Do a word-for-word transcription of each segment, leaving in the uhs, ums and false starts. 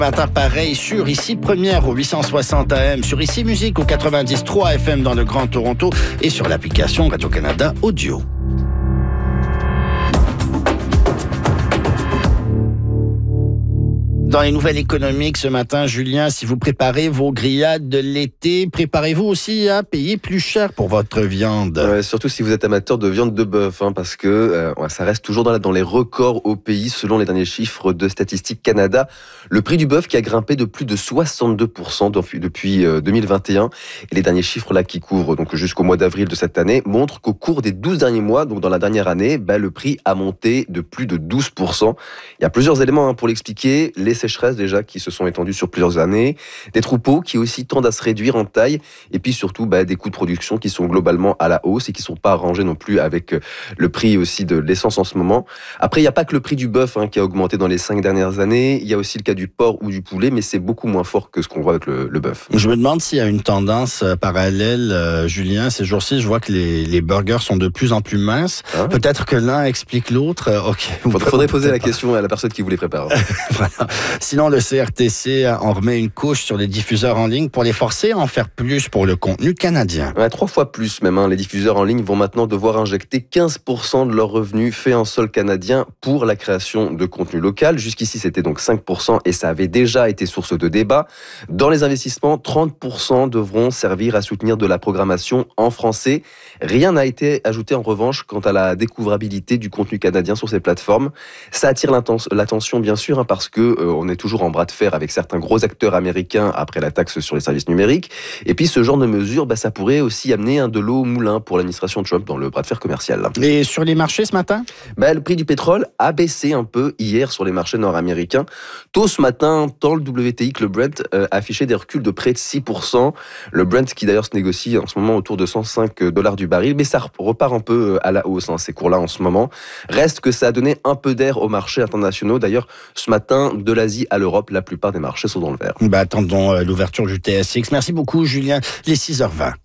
Matin pareil sur Ici Première au huit cent soixante A M, sur Ici Musique au quatre-vingt-dix trois F M dans le Grand Toronto et sur l'application Radio-Canada Audio. Dans les nouvelles économiques ce matin, Julien, si vous préparez vos grillades de l'été, préparez-vous aussi à payer plus cher pour votre viande. Ouais, surtout si vous êtes amateur de viande de bœuf, hein, parce que euh, ouais, ça reste toujours dans, la, dans les records au pays selon les derniers chiffres de Statistique Canada. Le prix du bœuf qui a grimpé de plus de soixante-deux pour cent depuis, depuis euh, deux mille vingt et un. Et les derniers chiffres là qui couvrent donc jusqu'au mois d'avril de cette année montrent qu'au cours des douze derniers mois, donc dans la dernière année, bah, le prix a monté de plus de douze pour cent. Il y a plusieurs éléments hein, pour l'expliquer. Les sécheresses déjà qui se sont étendues sur plusieurs années, des troupeaux qui aussi tendent à se réduire en taille, et puis surtout bah, des coûts de production qui sont globalement à la hausse et qui ne sont pas arrangés non plus avec le prix aussi de l'essence en ce moment. Après, il n'y a pas que le prix du bœuf hein, qui a augmenté dans les cinq dernières années, il y a aussi le cas du porc ou du poulet, mais c'est beaucoup moins fort que ce qu'on voit avec le, le bœuf. Je me demande s'il y a une tendance parallèle, euh, Julien, ces jours-ci, je vois que les, les burgers sont de plus en plus minces. Hein? Peut-être que l'un explique l'autre. Euh, ok. Il faudrait, faudrait poser la pas. question à la personne qui vous les prépare. Voilà. Sinon, le C R T C en remet une couche sur les diffuseurs en ligne pour les forcer à en faire plus pour le contenu canadien. Ouais, trois fois plus même. Hein. Les diffuseurs en ligne vont maintenant devoir injecter quinze pour cent de leurs revenus faits en sol canadien pour la création de contenu local. Jusqu'ici, c'était donc cinq pour cent et ça avait déjà été source de débat. Dans les investissements, trente pour cent devront servir à soutenir de la programmation en français. Rien n'a été ajouté en revanche quant à la découvrabilité du contenu canadien sur ces plateformes. Ça attire l'attention bien sûr hein, parce que euh, on est toujours en bras de fer avec certains gros acteurs américains après la taxe sur les services numériques. Et puis ce genre de mesures, bah, ça pourrait aussi amener un de l'eau au moulin pour l'administration Trump dans le bras de fer commercial. Et sur les marchés ce matin ? bah, Le prix du pétrole a baissé un peu hier sur les marchés nord-américains. Tôt ce matin, tant le W T I que le Brent euh, affichaient des reculs de près de six pour cent. Le Brent qui d'ailleurs se négocie en ce moment autour de cent cinq dollars du baril, mais ça repart un peu à la hausse, hein, ces cours-là en ce moment. Reste que ça a donné un peu d'air aux marchés internationaux. D'ailleurs, ce matin, de l'Asie à l'Europe, la plupart des marchés sont dans le vert. Bah, attendons euh, l'ouverture du T S X. Merci beaucoup, Julien. Les six heures vingt.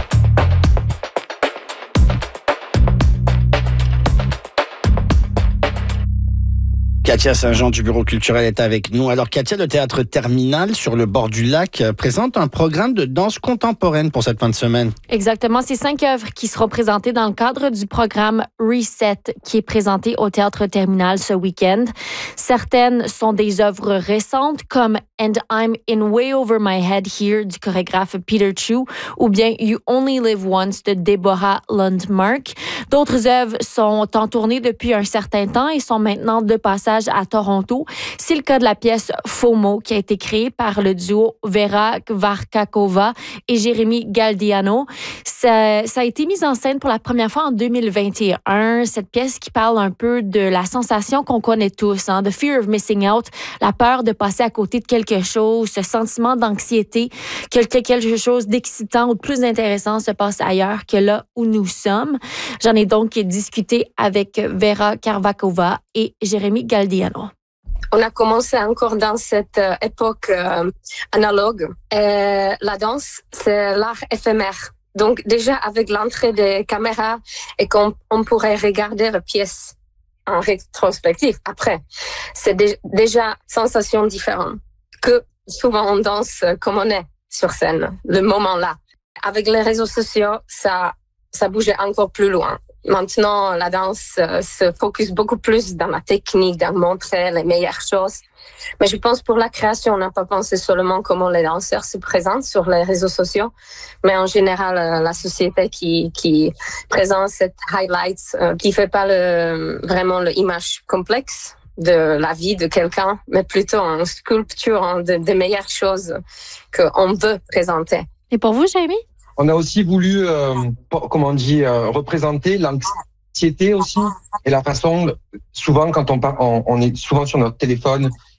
Katia Saint-Jean du Bureau culturel est avec nous. Alors Katia, le Théâtre Terminal sur le bord du lac présente un programme de danse contemporaine pour cette fin de semaine. Exactement, c'est cinq œuvres qui seront présentées dans le cadre du programme Reset qui est présenté au Théâtre Terminal ce week-end. Certaines sont des œuvres récentes comme And I'm in Way Over My Head Here du chorégraphe Peter Chu ou bien You Only Live Once de Deborah Lundmark. D'autres œuvres sont en tournée depuis un certain temps et sont maintenant de passage à Toronto. C'est le cas de la pièce FOMO qui a été créée par le duo Vera Kvarkakova et Jérémy Galdiano. Ça, ça a été mis en scène pour la première fois en deux mille vingt et un. Cette pièce qui parle un peu de la sensation qu'on connaît tous, hein, the fear of missing out, la peur de passer à côté de quelque chose, ce sentiment d'anxiété que quelque chose d'excitant ou de plus intéressant se passe ailleurs que là où nous sommes. J'en ai donc discuté avec Vera Kvarkakova et Jérémy Galdiano. On a commencé encore dans cette euh, époque euh, analogue. Et la danse, c'est l'art éphémère. Donc déjà avec l'entrée des caméras et qu'on on pourrait regarder la pièce en rétrospective après, c'est dé- déjà sensation différente que souvent on danse comme on est sur scène, le moment là. Avec les réseaux sociaux, ça ça bougeait encore plus loin. Maintenant, la danse euh, se focus beaucoup plus dans la technique, dans montrer les meilleures choses. Mais je pense pour la création, on n'a pas pensé seulement comment les danseurs se présentent sur les réseaux sociaux, mais en général, euh, la société qui, qui présente cette highlights, euh, qui fait pas le, vraiment l'image complexe de la vie de quelqu'un, mais plutôt en sculpture, en de, de meilleures choses qu'on veut présenter. Et pour vous, Jérémy? On a aussi voulu, euh, comment on dit, euh, représenter l'anxiété aussi et la façon, souvent quand on, on, on est souvent sur notre téléphone